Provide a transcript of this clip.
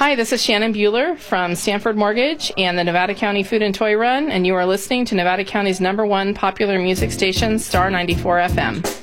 Hi, this is Shannon Bueller from Stanford Mortgage and the Nevada County Food and Toy Run, and you are listening to Nevada County's #1 popular music station, Star 94 FM.